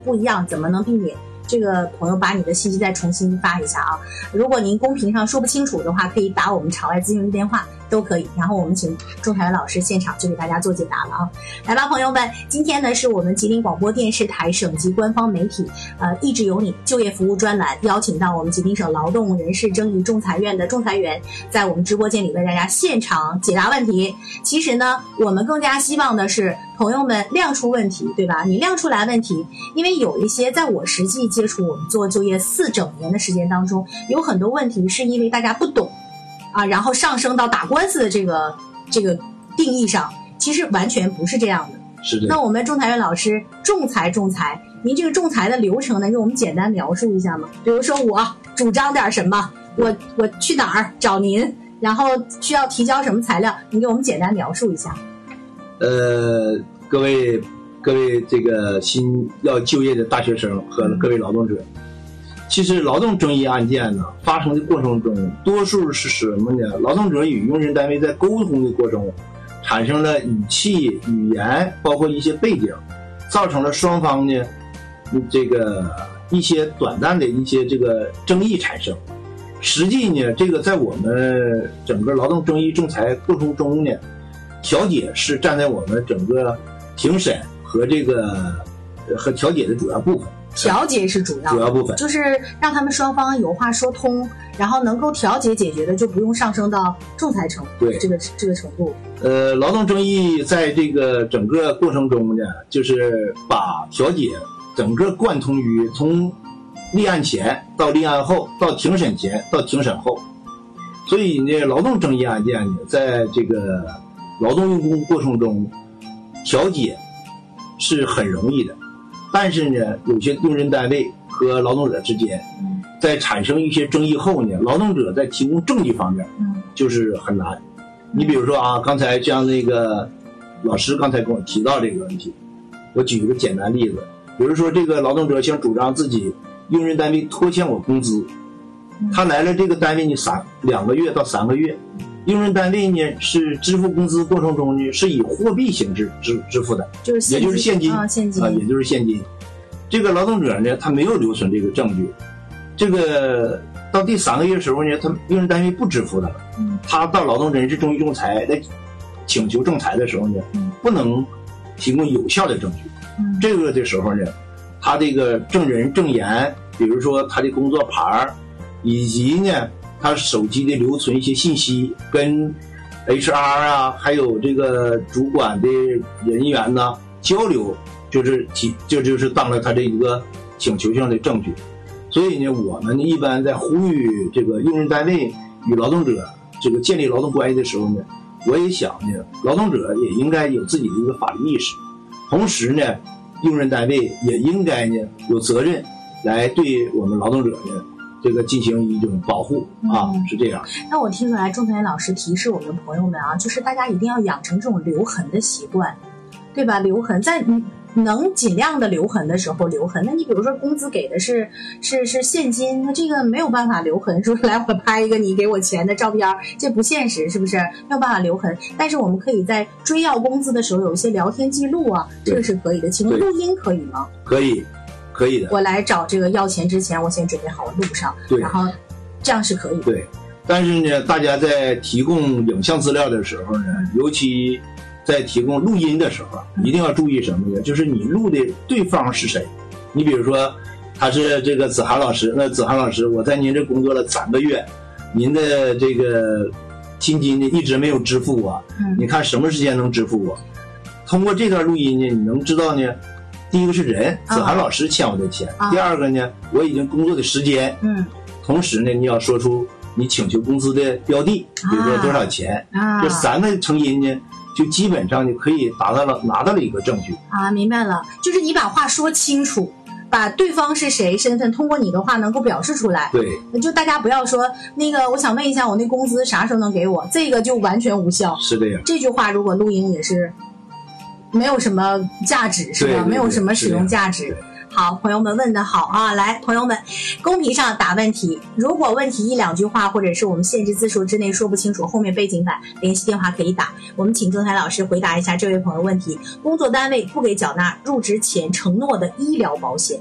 不一样，怎么能避免？这个朋友把你的信息再重新发一下啊！如果您公屏上说不清楚的话，可以打我们场外咨询电话都可以，然后我们请仲裁员老师现场就给大家做解答了啊！来吧，朋友们，今天呢是我们吉林广播电视台省级官方媒体一直有你就业服务专栏，邀请到我们吉林省劳动人事争议仲裁院的仲裁员，在我们直播间里为大家现场解答问题。其实呢，我们更加希望的是朋友们亮出问题，对吧？你亮出来问题，因为有一些在我实际接触我们做就业4整年的时间当中，有很多问题是因为大家不懂啊，然后上升到打官司的这个定义上，其实完全不是这样的。 是的。 那我们仲裁员老师仲裁，您这个仲裁的流程能给我们简单描述一下吗？比如说我主张点什么，我去哪儿找您，然后需要提交什么材料，您给我们简单描述一下。 各位这个新要就业的大学生和各位劳动者，其实劳动争议案件呢发生的过程中，多数是什么呢？劳动者与用人单位在沟通的过程中产生了语气、语言，包括一些背景，造成了双方呢这个一些短暂的一些这个争议产生。实际呢，这个在我们整个劳动争议仲裁过程中呢，调解是站在我们整个庭审和和调解的主要部分。 调解是主要部分， 就是让他们双方有话说通，然后能够调解解决的，就不用上升到仲裁程度。对，这个程度。 劳动争议在这个整个过程中呢，就是把调解整个贯通于从立案前到立案后，到庭审前到庭审后。所以呢，劳动争议案件呢，在这个劳动用工过程中，调解是很容易的。但是呢，有些用人单位和劳动者之间，在产生一些争议后呢，劳动者在提供证据方面，就是很难。你比如说啊，刚才像那个老师刚才跟我提到这个问题，我举一个简单例子，比如说这个劳动者想主张自己用人单位拖欠我工资，他来了这个单位呢2个月到3个月，用人单位呢是支付工资过程中呢是以货币形式支付的，也就是现金也就是现金。这个劳动者呢，他没有留存这个证据，这个到第3个月的时候呢，他用人单位不支付他了，他到劳动人事争议仲裁来请求仲裁的时候呢，不能提供有效的证据。这个的时候呢，他这个证人证言，比如说他的工作牌，以及呢他手机的留存一些信息，跟 HR 啊，还有这个主管的人员呢交流，就是当了他这一个请求性的证据。所以呢，我们一般在呼吁这个用人单位与劳动者这个建立劳动关系的时候呢，我也想呢，劳动者也应该有自己的一个法律意识，同时呢，用人单位也应该呢有责任来对我们劳动者呢这个进行一种保护啊，是这样。 那我听出来，仲裁员老师提示我们的朋友们啊，就是大家一定要养成这种留痕的习惯，对吧？留痕在能尽量的留痕的时候留痕。那你比如说工资给的是现金，那这个没有办法留痕，说来我拍一个你给我钱的照片，这不现实，是不是？没有办法留痕。但是我们可以在追要工资的时候有一些聊天记录啊，这个是可以的。请问录音可以吗？ 可以的。我来找这个要钱之前，我先准备好录上，然后这样是可以的。 对，但是呢，大家在提供影像资料的时候呢，尤其在提供录音的时候，一定要注意什么呢？就是你录的对方是谁。你比如说，他是这个子涵老师，那子涵老师，我在您这工作了3个月，您的这个薪金呢一直没有支付我，你看什么时间能支付我？通过这段录音呢，你能知道呢，第一个是人，子涵老师欠我的钱，第二个呢，我已经工作的时间，同时呢，你要说出你请求工资的标的，比如说多少钱，这3个成因呢，就基本上就可以拿到了一个证据啊。明白了，就是你把话说清楚，把对方是谁身份通过你的话能够表示出来。 对， 就大家不要说那个我想问一下我那工资啥时候能给我，这个就完全无效。 是这样， 这句话如果录音也是没有什么价值，是吧？没有什么使用价值。 好，朋友们问得好啊！来，朋友们，公屏上打问题，如果问题一两句话或者是我们限制字数之内说不清楚，后面背景板联系电话可以打。我们请仲裁老师回答一下这位朋友问题：工作单位不给缴纳入职前承诺的医疗保险，